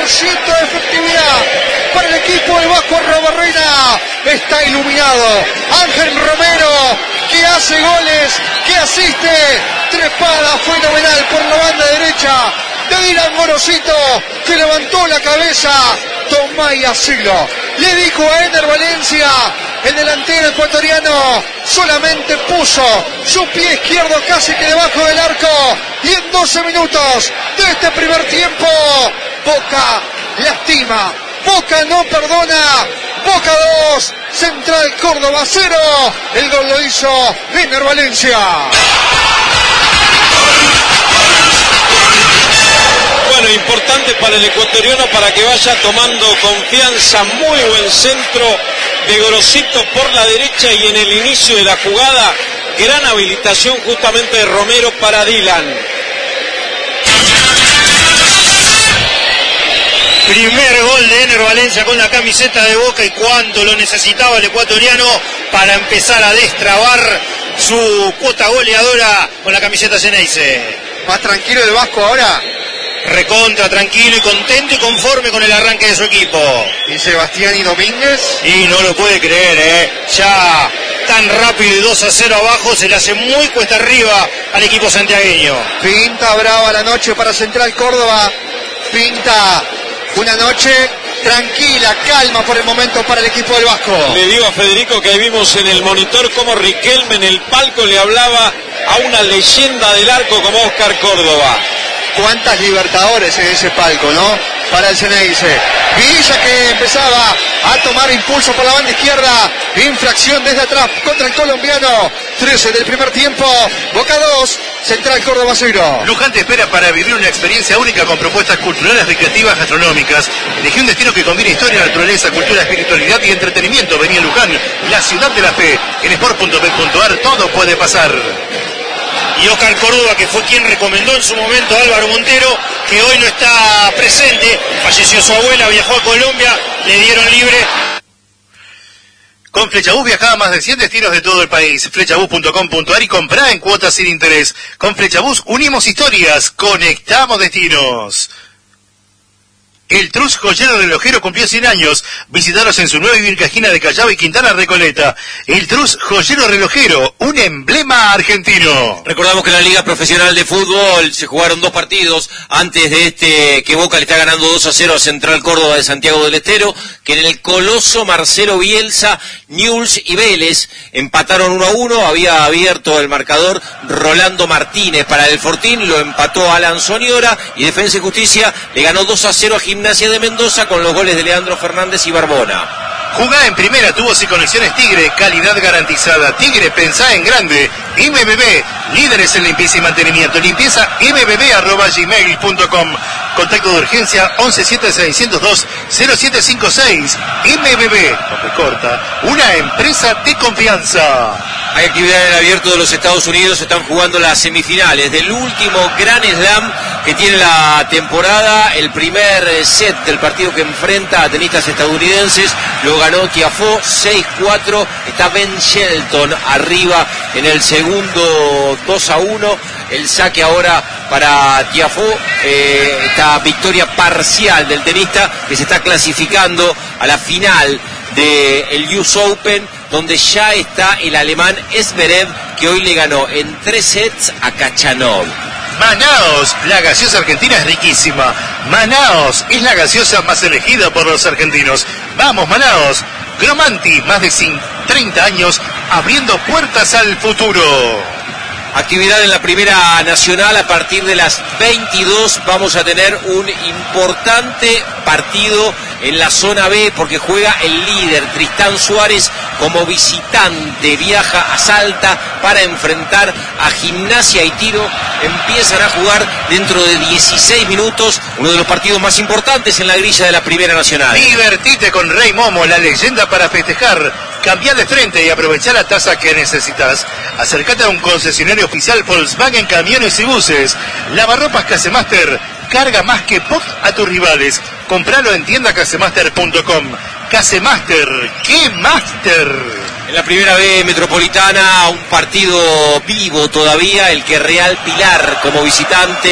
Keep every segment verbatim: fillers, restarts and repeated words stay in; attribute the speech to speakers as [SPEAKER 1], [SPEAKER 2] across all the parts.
[SPEAKER 1] por ciento de efectividad para el equipo del Vasco Arrobarrena. Está iluminado Ángel Romero, que hace goles, que asiste, trepada fenomenal por la banda derecha de Dylan Gorosito, que levantó la cabeza. Tomá y asilo, le dijo a Ener Valencia, el delantero ecuatoriano solamente puso su pie izquierdo casi que debajo del arco, y en doce minutos de este primer tiempo, Boca lastima, Boca no perdona. Boca dos, Central Córdoba cero, el gol lo hizo Ener Valencia.
[SPEAKER 2] Bueno, importante para el ecuatoriano para que vaya tomando confianza. Muy buen centro de Gorosito por la derecha, y en el inicio de la jugada, gran habilitación justamente de Romero para Dylan.
[SPEAKER 3] Primer gol de Ener Valencia con la camiseta de Boca, y cuánto lo necesitaba el ecuatoriano para empezar a destrabar su cuota goleadora con la camiseta Ceneice.
[SPEAKER 1] Más tranquilo el Vasco ahora.
[SPEAKER 3] Recontra, tranquilo y contento y conforme con el arranque de su equipo.
[SPEAKER 1] ¿Y Sebastián y Domínguez?
[SPEAKER 3] Y no lo puede creer, ¿eh? Ya tan rápido y dos a cero abajo, se le hace muy cuesta arriba al equipo santiagueño.
[SPEAKER 1] Pinta brava la noche para Central Córdoba. Pinta una noche tranquila, calma por el momento para el equipo del Vasco.
[SPEAKER 2] Le digo a Federico que ahí vimos en el monitor cómo Riquelme en el palco le hablaba a una leyenda del arco como Oscar Córdoba.
[SPEAKER 1] Cuántas Libertadores en ese palco, ¿no? Para el Ceneice. Villa, que empezaba a tomar impulso por la banda izquierda. Infracción desde atrás contra el colombiano. trece del primer tiempo. Boca dos, Central Córdoba cero.
[SPEAKER 4] Luján te espera para vivir una experiencia única con propuestas culturales, recreativas, gastronómicas. Elegí un destino que combine historia, naturaleza, cultura, espiritualidad y entretenimiento. Vení a Luján, la ciudad de la fe. En sport punto bet punto ar todo puede pasar.
[SPEAKER 3] Y Oscar Córdoba, que fue quien recomendó en su momento a Álvaro Montero, que hoy no está presente, falleció su abuela, viajó a Colombia, le dieron libre.
[SPEAKER 4] Con Flechabús viajá a más de cien destinos de todo el país. Flechabús punto com punto ar y comprá en cuotas sin interés. Con Flechabús unimos historias, conectamos destinos. El Trus Joyero Relojero cumplió cien años. Visitaros en su nueva y única esquina de Callao y Quintana Recoleta. El Trus Joyero Relojero, un emblema argentino.
[SPEAKER 5] Recordamos que en la Liga Profesional de Fútbol se jugaron dos partidos antes de este, que Boca le está ganando dos a cero a Central Córdoba de Santiago del Estero, que en el Coloso Marcelo Bielsa, Newell's y Vélez empataron uno a uno. Había abierto el marcador Rolando Martínez para el Fortín, lo empató Alan Soniora, y Defensa y Justicia le ganó dos a cero a Gimnasia de Mendoza con los goles de Leandro Fernández y Barbona.
[SPEAKER 4] Jugá en primera, tubos y conexiones Tigre, calidad garantizada. Tigre, pensá en grande. M B B, líderes en limpieza y mantenimiento. Limpieza m b b arroba gmail punto com. Contacto de urgencia once siete seiscientos dos cero siete cinco seis. M B B, nombre corta, una empresa de confianza.
[SPEAKER 5] Hay actividad en el abierto de los Estados Unidos, están jugando las semifinales del último Gran Slam que tiene la temporada. El primer set del partido que enfrenta a tenistas estadounidenses lo ganó Tiafoe seis cuatro, está Ben Shelton arriba en el segundo dos a uno, el saque ahora para Tiafoe, eh, esta victoria parcial del tenista que se está clasificando a la final del U S Open, donde ya está el alemán Zverev, que hoy le ganó en tres sets a Khachanov.
[SPEAKER 4] Manaos, la gaseosa argentina es riquísima. Manaos es la gaseosa más elegida por los argentinos. Vamos, Manaos. Gromanti, más de treinta años abriendo puertas al futuro.
[SPEAKER 5] Actividad en la Primera Nacional. A partir de las veintidós vamos a tener un importante partido en la zona B, porque juega el líder Tristán Suárez como visitante, viaja a Salta para enfrentar a Gimnasia y Tiro. Empiezan a jugar dentro de dieciséis minutos, uno de los partidos más importantes en la grilla de la Primera Nacional.
[SPEAKER 4] Divertite con Rey Momo, la leyenda para festejar. Cambia de frente y aprovecha la tasa que necesitas. Acércate a un concesionario oficial Volkswagen Camiones y Buses. Lavarropas Casemaster, carga más que pop a tus rivales. Compralo en tienda casemaster punto com. Casemaster, ¡qué máster!
[SPEAKER 5] En la Primera B Metropolitana, un partido vivo todavía, el que Real Pilar como visitante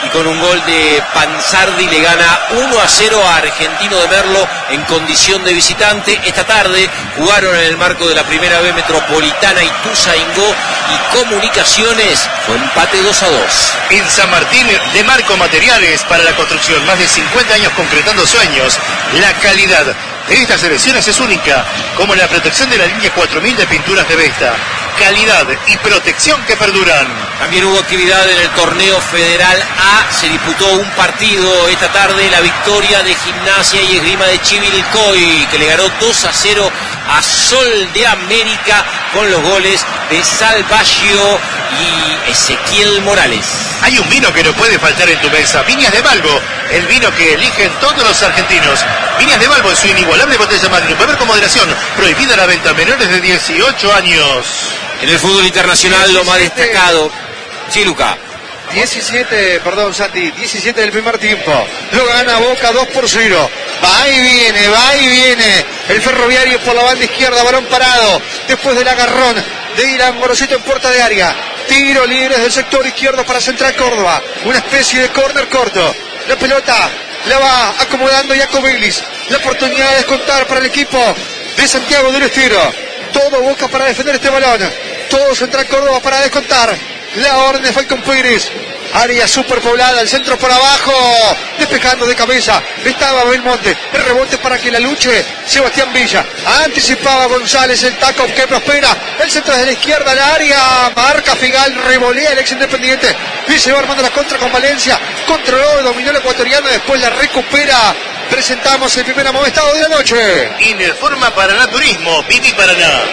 [SPEAKER 5] y con un gol de Panzardi le gana uno a cero a Argentino de Merlo en condición de visitante. Esta tarde jugaron en el marco de la Primera B Metropolitana Ituzaingó y Comunicaciones, fue empate dos a dos.
[SPEAKER 4] En San Martín, de Marco Materiales para la construcción, más de cincuenta años concretando sueños. La calidad de estas selecciones es única, como la protección de la línea cuatro mil de pinturas de Vesta. Calidad y protección que perduran.
[SPEAKER 5] También hubo actividad en el torneo Federal A, se disputó un partido esta tarde, la victoria de Gimnasia y Esgrima de Chivilcoy, que le ganó dos a cero a Sol de América con los goles de Salvaggio y Ezequiel Morales.
[SPEAKER 4] Hay un vino que no puede faltar en tu mesa, Viñas de Balbo, el vino que eligen todos los argentinos. Viñas de Balbo en su inigualable botella Magnum, beber con moderación, prohibida la venta a menores de dieciocho años.
[SPEAKER 5] En el fútbol internacional lo más destacado, sí, Luca.
[SPEAKER 1] diecisiete, perdón Santi, diecisiete del primer tiempo, lo gana Boca dos por cero, va y viene, va y viene, el Ferroviario por la banda izquierda, balón parado, después del agarrón de Dylan Gorosito en puerta de área, tiro libre del sector izquierdo para Central Córdoba, una especie de córner corto, la pelota la va acomodando Jacob Willis, la oportunidad de descontar para el equipo de Santiago del Estero, todo Boca para defender este balón, todo Central Córdoba para descontar. La orden de Falcón Pérez, área superpoblada, el centro por abajo, despejando de cabeza, estaba Belmonte, el rebote para que la luche Sebastián Villa, anticipaba González, el taco que prospera, el centro desde la izquierda, la área, marca Figal, revolea el ex Independiente, y se va armando la contra con Valencia, controló, dominó el ecuatoriano, después la recupera. Presentamos el primer amonestado de la noche.
[SPEAKER 4] Informa Paraná Turismo, Vivi Paraná.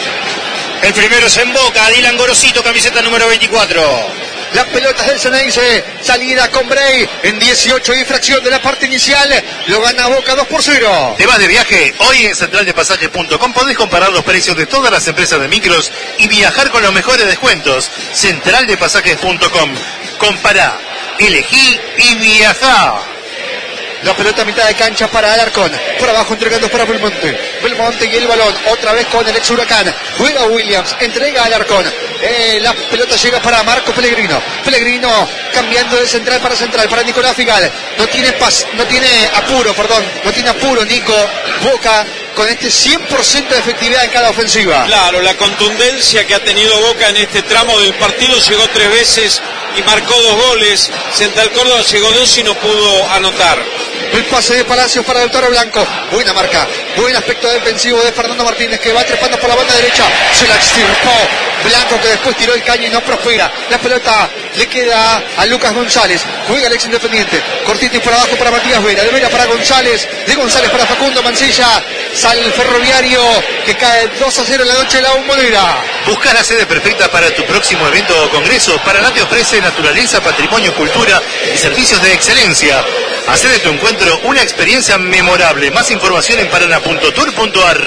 [SPEAKER 3] El primero es en Boca, Dylan Gorosito, camiseta número veinticuatro.
[SPEAKER 1] Las pelotas del Ceneice, salida con Bray en dieciocho y fracción de la parte inicial, lo gana Boca dos por cero.
[SPEAKER 4] ¿Te vas de viaje? Hoy en central de pasajes punto com podés comparar los precios de todas las empresas de micros y viajar con los mejores descuentos. central de pasajes punto com. Compará, elegí y viajá.
[SPEAKER 1] La pelota a mitad de cancha para Alarcón. Por abajo entregando para Belmonte. Belmonte y el balón. Otra vez con el ex Huracán. Juega Williams. Entrega a Alarcón. Eh, la pelota llega para Marco Pellegrino. Pellegrino cambiando de central para central. Para Nicolás Figal. No tiene pas, no tiene apuro, perdón. No tiene apuro Nico. Boca con este cien por ciento de efectividad en cada ofensiva.
[SPEAKER 2] Claro, la contundencia que ha tenido Boca en este tramo del partido, llegó tres veces y marcó dos goles. Central Córdoba llegó dos y no pudo anotar.
[SPEAKER 1] El pase de Palacios para el Toro Blanco. Buena marca. Buen aspecto defensivo de Fernando Martínez, que va trepando por la banda derecha. Se la extirpó Blanco, que después tiró el caño y no prospera. La pelota le queda a Lucas González. Juega el ex Independiente. Cortito y por abajo para Matías Vera. De Vera para González. De González para Facundo Mancilla. Sale el Ferroviario, que cae dos a cero en la noche de la Bombonera.
[SPEAKER 4] Busca la sede perfecta para tu próximo evento o congreso. Paraná te ofrece naturaleza, patrimonio, cultura y servicios de excelencia. Hacé de tu encuentro una experiencia memorable. Más información en paraná punto tour punto ar.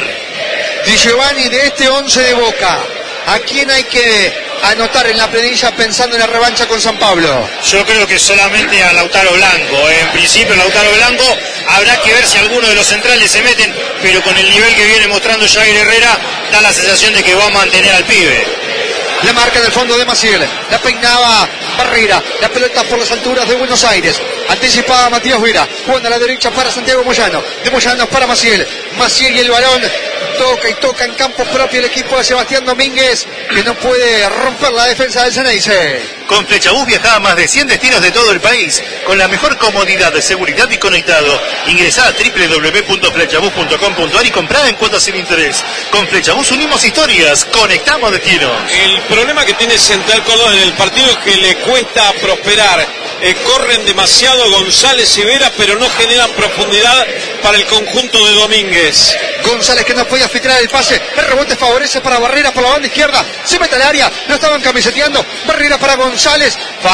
[SPEAKER 1] Di Giovanni, de este once de Boca, ¿a quién hay que anotar en la planilla pensando en la revancha con San Pablo?
[SPEAKER 3] Yo creo que solamente a Lautaro Blanco. En principio Lautaro Blanco, habrá que ver si alguno de los centrales se meten, pero con el nivel que viene mostrando Jair Herrera, da la sensación de que va a mantener al pibe.
[SPEAKER 1] La marca del fondo de Maciel, la peinaba Barrera, la pelota por las alturas de Buenos Aires, anticipaba Matías Vera, jugando a la derecha para Santiago Moyano, de Moyano para Maciel, Maciel y el balón, toca y toca en campo propio el equipo de Sebastián Domínguez, que no puede romper la defensa del Ceneice.
[SPEAKER 4] Con Flechabús viajaba a más de cien destinos de todo el país, con la mejor comodidad de seguridad y conectado. Ingresá a doble u doble u doble u punto flechabús punto com punto ar y comprá en cuotas sin interés. Con Flechabús unimos historias, conectamos destinos.
[SPEAKER 2] El problema que tiene Central Córdoba en el partido es que le cuesta prosperar. Eh, corren demasiado González y Vera, pero no generan profundidad para el conjunto de Domínguez.
[SPEAKER 1] González, que no podía filtrar el pase, el rebote favorece para Barrera por la banda izquierda, se mete al área, lo estaban camiseteando, Barrera para González,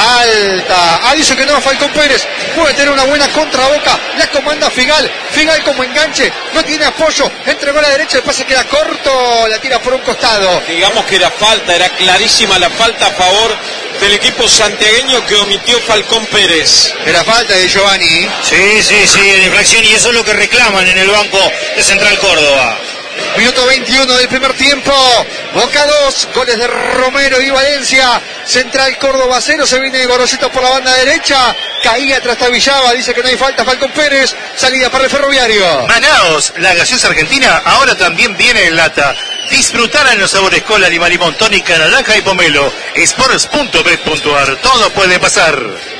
[SPEAKER 1] falta, ah, dice que no, Falcón Pérez, puede tener una buena contra Boca, la comanda Figal, Figal como enganche, no tiene apoyo, entregó a la derecha, el pase queda corto, la tira por un costado.
[SPEAKER 2] Digamos que era falta, era clarísima la falta a favor del equipo santiagueño que omitió Falcón Pérez.
[SPEAKER 1] Era falta de Giovanni.
[SPEAKER 3] Sí, sí, sí, en infracción, y eso es lo que reclaman en el banco de Central Córdoba.
[SPEAKER 1] Minuto veintiuno del primer tiempo. Boca dos, goles de Romero y Valencia. Central Córdoba cero, se viene Gorosito por la banda derecha. Caía tras Tabillaba, dice que no hay falta Falcón Pérez. Salida para el Ferroviario.
[SPEAKER 4] Manaos, la gaseosa argentina, ahora también viene en lata. Disfrutar los sabores cola, lima, limón, tónica, naranja y pomelo. Sports punto bet punto ar, todo puede pasar.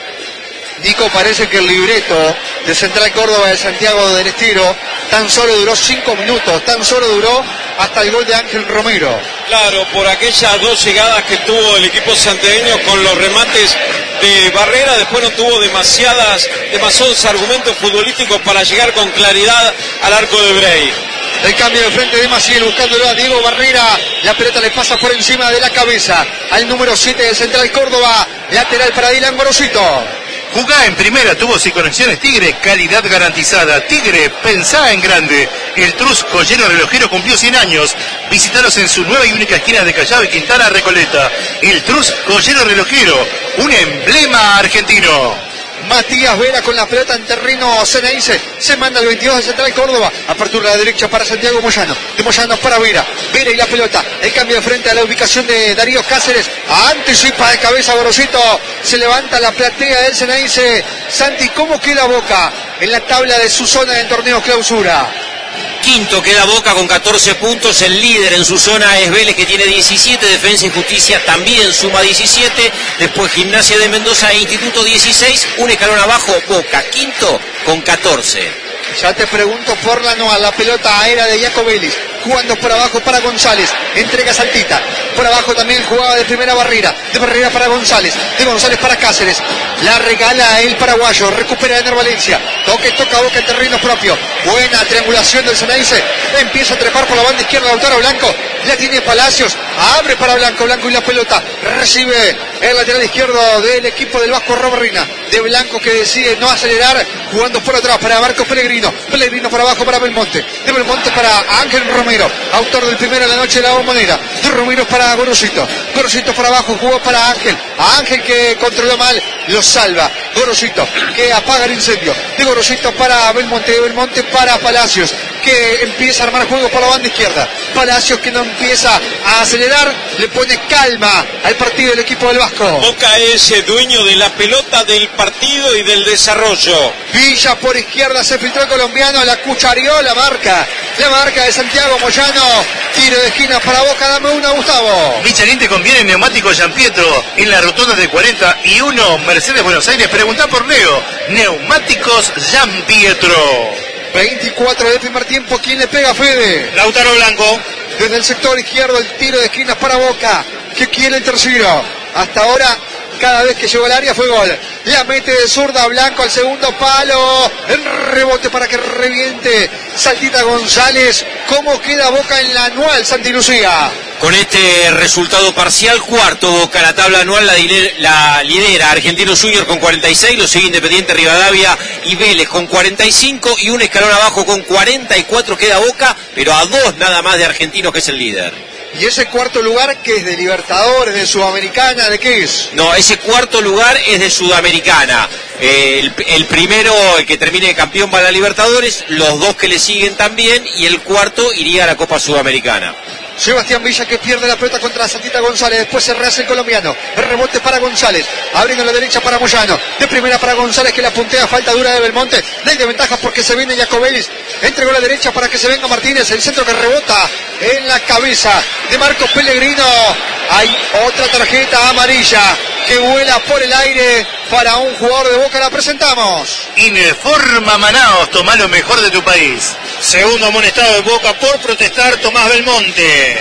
[SPEAKER 1] Nico, parece que el libreto de Central Córdoba de Santiago del Estero tan solo duró cinco minutos, tan solo duró hasta el gol de Ángel Romero.
[SPEAKER 2] Claro, por aquellas dos llegadas que tuvo el equipo santiagueño con los remates de Barrera, después no tuvo demasiadas, demasiados argumentos futbolísticos para llegar con claridad al arco de Brey.
[SPEAKER 1] El cambio de frente de Maciel buscándolo a Diego Barrera. La pelota le pasa por encima de la cabeza al número siete de Central Córdoba. Lateral para Dylan Gorosito.
[SPEAKER 4] Jugá en primera, tubos y conexiones Tigre, calidad garantizada. Tigre, pensá en grande. El Trus Joyero Relojero cumplió cien años. Visítalos en su nueva y única esquina de Callao y Quintana Recoleta. El Trus Joyero Relojero, un emblema argentino.
[SPEAKER 1] Matías Vera con la pelota en terreno Ceneice, se manda el veintidós de Central Córdoba, apertura a la derecha para Santiago Moyano, de Moyano para Vera, Vera y la pelota, el cambio de frente a la ubicación de Darío Cáceres, anticipa de cabeza Gorosito, se levanta la platea del Ceneice. Santi, ¿cómo queda Boca en la tabla de su zona de torneo clausura?
[SPEAKER 5] Quinto queda Boca con catorce puntos, el líder en su zona es Vélez que tiene diecisiete, Defensa y Justicia también suma diecisiete, después Gimnasia de Mendoza e Instituto dieciséis, un escalón abajo Boca, quinto con catorce.
[SPEAKER 1] Ya te pregunto por la Noa, la pelota aérea de Jacobelis, jugando por abajo para González, entrega Saltita, por abajo también jugaba de primera Barrera, de Barrera para González, de González para Cáceres, la regala el paraguayo, recupera Ener Valencia, toque, toca Boca en terreno propio, buena triangulación del Ceneice, empieza a trepar por la banda izquierda Lautaro Blanco, la tiene Palacios, abre para Blanco, Blanco y la pelota, recibe el lateral izquierdo del equipo del Vasco Roberrina, de Blanco que decide no acelerar, jugando por atrás para Marcos Pellegrino, Pellegrino para abajo para Belmonte, de Belmonte para Ángel Romero, autor del primero de la noche de la bombonera, de Romero para Gorosito, Gorosito para abajo, jugó para Ángel, a Ángel que controló mal, lo salva, Gorosito que apaga el incendio, de Gorosito para Belmonte, de Belmonte para Palacios, que empieza a armar juego por la banda izquierda, Palacios que no empieza a acelerar, le pone calma al partido del equipo del Vasco.
[SPEAKER 2] Boca es dueño de la pelota, del partido y del desarrollo.
[SPEAKER 1] Villa por izquierda, se filtró el colombiano, la cuchareó, la marca, la marca de Santiago Moyano, tiro de esquina para Boca, dame una, Gustavo.
[SPEAKER 4] Michelin te conviene en neumáticos Gianpietro, en la rotonda de cuarenta y uno Mercedes Buenos Aires, preguntá por Leo, neumáticos Gianpietro.
[SPEAKER 1] veinticuatro del primer tiempo, ¿quién le pega, Fede?
[SPEAKER 3] Lautaro Blanco.
[SPEAKER 1] Desde el sector izquierdo, el tiro de esquinas para Boca, que quiere el tercero. Hasta ahora, cada vez que llegó al área fue gol. La mete de zurda Blanco al segundo palo. El rebote para que reviente Saltita González. ¿Cómo queda Boca en la anual, Santi Lucía?
[SPEAKER 5] Con este resultado parcial, cuarto Boca, la tabla anual la, la lidera Argentinos Juniors con cuarenta y seis, lo sigue Independiente Rivadavia y Vélez con cuarenta y cinco y un escalón abajo con cuarenta y cuatro queda Boca, pero a dos nada más de Argentinos que es el líder.
[SPEAKER 1] ¿Y ese cuarto lugar qué es? ¿De Libertadores, de Sudamericana, de qué es?
[SPEAKER 5] No, ese cuarto lugar es de Sudamericana. Eh, el, el primero, el que termine campeón va a la Libertadores, los dos que le siguen también y el cuarto iría a la Copa Sudamericana.
[SPEAKER 1] Sebastián Villa que pierde la pelota contra Santita González, después se rehace el colombiano, el rebote para González, abriendo la derecha para Moyano, de primera para González que la puntea, falta dura de Belmonte, ley de ventaja porque se viene Jacobelis, entregó la derecha para que se venga Martínez, el centro que rebota en la cabeza de Marcos Pellegrino, hay otra tarjeta amarilla que vuela por el aire para un jugador de Boca, la presentamos.
[SPEAKER 4] Informa Manaos, toma lo mejor de tu país.
[SPEAKER 3] Segundo amonestado de Boca por protestar Tomás Belmonte.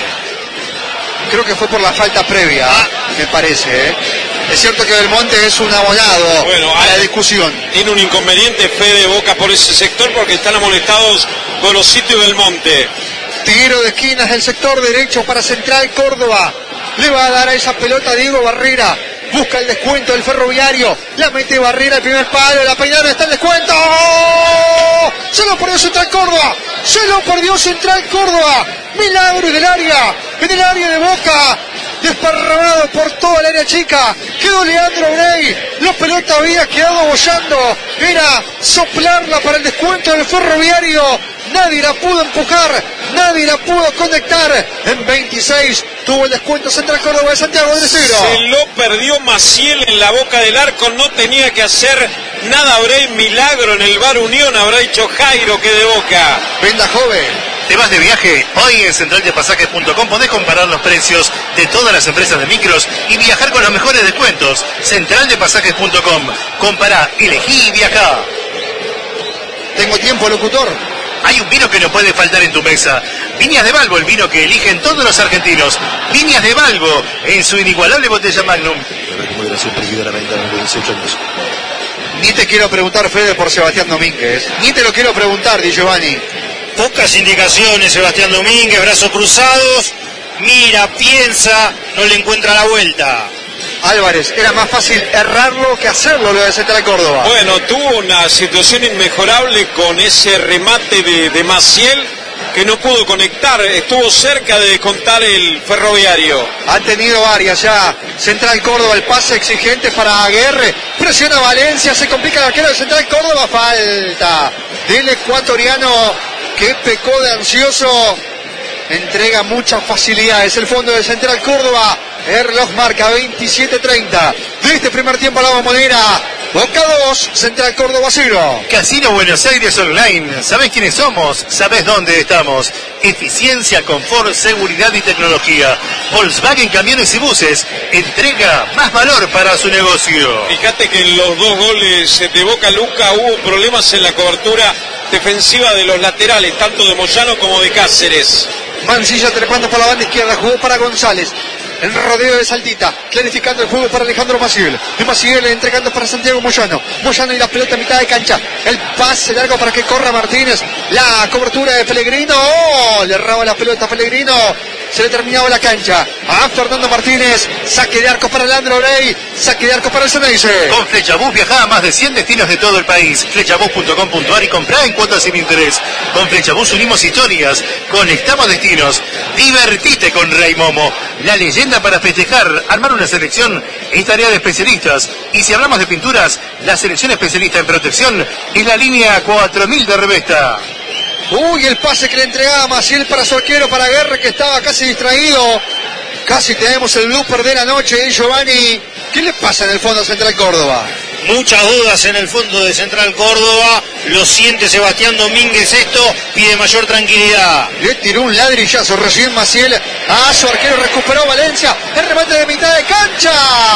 [SPEAKER 1] Creo que fue por la falta previa,
[SPEAKER 3] ah.
[SPEAKER 1] me parece. ¿eh? Es cierto que Belmonte es un abonado
[SPEAKER 2] bueno,
[SPEAKER 1] a la discusión.
[SPEAKER 2] Tiene un inconveniente Fede Boca por ese sector porque están amonestados Gorosito y Belmonte.
[SPEAKER 1] Tiro de esquinas del sector derecho para Central Córdoba. Le va a dar a esa pelota Diego Barrera. Busca el descuento del Ferroviario. La mete Barrera, el primer palo. La peinada, está el descuento. ¡Oh! Se lo perdió Central Córdoba. Se lo perdió Central Córdoba. Milagro en el área. En el área de Boca. Desparramado por toda el área chica. Quedó Leandro Brey. La pelota había quedado bollando. Era soplarla para el descuento del Ferroviario. nadie la pudo empujar, nadie la pudo conectar. En veintiséis tuvo el descuento Central Córdoba de Santiago del Estero.
[SPEAKER 2] Se lo perdió Maciel en la boca del arco, no tenía que hacer nada. Habrá milagro en el Bar Unión, habrá dicho Jairo que de Boca.
[SPEAKER 1] Venda joven.
[SPEAKER 4] ¿Te vas de viaje? Hoy en central de pasajes punto com podés comparar los precios de todas las empresas de micros y viajar con los mejores descuentos. central de pasajes punto com. Compará, elegí y viajá.
[SPEAKER 1] Tengo tiempo, locutor.
[SPEAKER 4] Hay un vino que no puede faltar en tu mesa. Viñas de Balbo, el vino que eligen todos los argentinos. Viñas de Balbo, en su inigualable botella Magnum.
[SPEAKER 1] Ni te quiero preguntar, Fede, por Sebastián Domínguez. Ni te lo quiero preguntar, Di Giovanni.
[SPEAKER 3] Pocas indicaciones, Sebastián Domínguez, brazos cruzados, mira, piensa, no le encuentra la vuelta.
[SPEAKER 1] Álvarez, era más fácil errarlo que hacerlo lo de Central Córdoba.
[SPEAKER 2] Bueno, tuvo una situación inmejorable con ese remate de, de Maciel que no pudo conectar, estuvo cerca de descontar el Ferroviario.
[SPEAKER 1] Ha tenido varias ya. Central Córdoba, el pase exigente para Aguerre. Presiona Valencia, se complica el arquero de Central Córdoba. Falta del ecuatoriano que pecó de ansioso. Entrega muchas facilidades el fondo de Central Córdoba. El reloj marca veintisiete treinta de este primer tiempo a la Bombonera. Boca dos, Central Córdoba cero.
[SPEAKER 4] Casino Buenos Aires Online. ¿Sabés quiénes somos? ¿Sabés dónde estamos? Eficiencia, confort, seguridad y tecnología. Volkswagen Camiones y Buses. Entrega más valor para su negocio.
[SPEAKER 2] Fíjate que en los dos goles de Boca Luca hubo problemas en la cobertura defensiva de los laterales, tanto de Moyano como de Cáceres.
[SPEAKER 1] Mancilla trepando por la banda izquierda, jugó para González. El rodeo de Saltita, clarificando el juego para Alejandro Maciel. Y Maciel entregando para Santiago Moyano. Moyano y la pelota a mitad de cancha. El pase largo para que corra Martínez. La cobertura de Pellegrino. ¡Oh! Le erraba la pelota a Pellegrino. Se le terminaba la cancha a Fernando Martínez. Saque de arco para Leandro Rey. Saque de arco para el Ceneice.
[SPEAKER 4] Con Flechabús viajá a más de cien destinos de todo el país. flechabús punto com punto ar y comprá en cuotas sin interés. Con Flechabús unimos historias. Conectamos destinos. Divertite con Rey Momo. La leyenda para festejar. Armar una selección es tarea de especialistas. Y si hablamos de pinturas, la selección especialista en protección es la línea cuatro mil de Revesta.
[SPEAKER 1] Uy, el pase que le entregaba Maciel para su arquero, para Aguerre, que estaba casi distraído. Casi tenemos el blooper de la noche de Giovanni. ¿Qué le pasa en el fondo a Central Córdoba?
[SPEAKER 3] Muchas dudas en el fondo de Central Córdoba. Lo siente Sebastián Domínguez esto. Pide mayor tranquilidad.
[SPEAKER 1] Le tiró un ladrillazo recién Maciel a su arquero. Recuperó Valencia. El remate de mitad de cancha.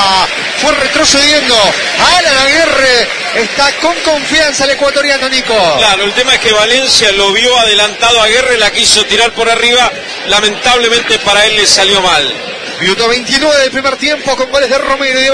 [SPEAKER 1] Fue retrocediendo. Alan Aguerre está con confianza el ecuatoriano, Nico.
[SPEAKER 2] Claro, el tema es que Valencia lo vio adelantado a Aguerre, la quiso tirar por arriba. Lamentablemente para él le salió mal.
[SPEAKER 1] Minuto veintinueve del primer tiempo con goles de Romero y de